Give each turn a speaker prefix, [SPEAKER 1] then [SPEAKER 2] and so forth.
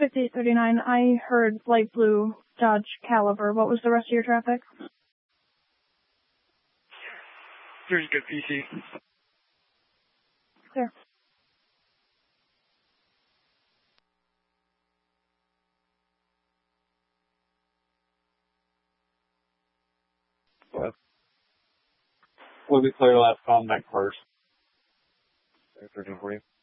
[SPEAKER 1] 5839. I heard light blue Dodge Caliber. What was the rest of your traffic?
[SPEAKER 2] There's good PC.
[SPEAKER 1] Clear.
[SPEAKER 3] Let me clear last call back first. 1340.